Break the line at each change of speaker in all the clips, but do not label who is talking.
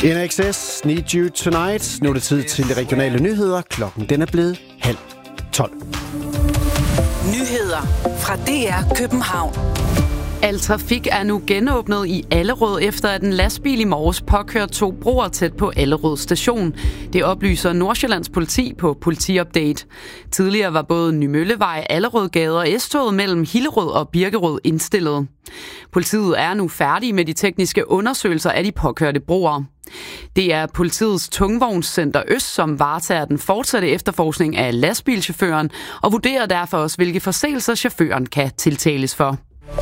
INXS, Need You Tonight. Nu er det tid til de regionale nyheder. Klokken den er blevet 11:30.
Nyheder fra DR København.
Al trafik er nu genåbnet i Allerød, efter at en lastbil i morges påkørte 2 broer tæt på Allerød station. Det oplyser Nordsjællands politi på Politiupdate. Tidligere var både Nymøllevej, Allerødgade og S-toget mellem Hillerød og Birkerød indstillet. Politiet er nu færdige med de tekniske undersøgelser af de påkørte broer. Det er politiets tungvognscenter Øst, som varetager den fortsatte efterforskning af lastbilchaufføren og vurderer derfor også, hvilke forseelser chaufføren kan tiltales for.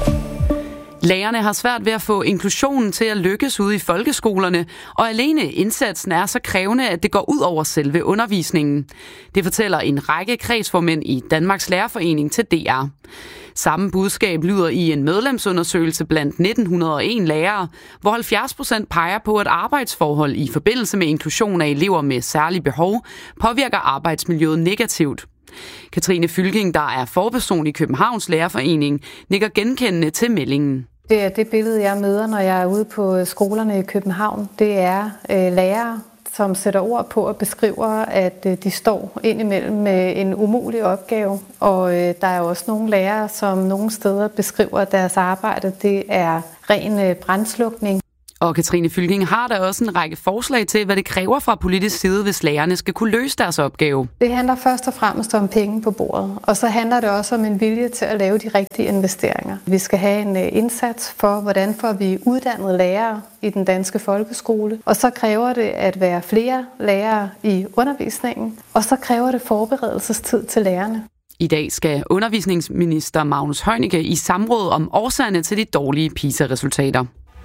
Lærerne har svært ved at få inklusionen til at lykkes ude i folkeskolerne, og alene indsatsen er så krævende, at det går ud over selve undervisningen. Det fortæller en række kredsformænd i Danmarks Lærerforening til DR. Samme budskab lyder i en medlemsundersøgelse blandt 1901 lærere, hvor 70% peger på, at arbejdsforhold i forbindelse med inklusion af elever med særlige behov påvirker arbejdsmiljøet negativt. Katrine Fylking, der er forperson i Københavns Lærerforening, nikker genkendende til meldingen.
Det er det billede, jeg møder, når jeg er ude på skolerne i København. Det er lærere, som sætter ord på og beskriver, at de står indimellem med en umulig opgave. Og der er også nogle lærere, som nogle steder beskriver, at deres arbejde det er ren brandslukning.
Og Katrine Fylking har der også en række forslag til, hvad det kræver fra politisk side, hvis lærerne skal kunne løse deres opgave.
Det handler først og fremmest om penge på bordet, og så handler det også om en vilje til at lave de rigtige investeringer. Vi skal have en indsats for, hvordan får vi uddannet lærere i den danske folkeskole, og så kræver det at være flere lærere i undervisningen, og så kræver det forberedelsestid til lærerne.
I dag skal undervisningsminister Magnus Heunicke i samråd om årsagerne til de dårlige PISA-resultater.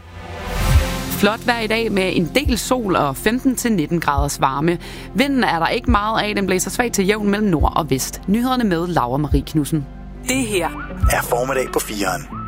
Flot vejr i dag med en del sol og 15-19 graders varme. Vinden er der ikke meget af, den blæser svagt til jævn mellem nord og vest. Nyhederne med Laura Marie Knudsen.
Det her
er formiddag på 4'eren.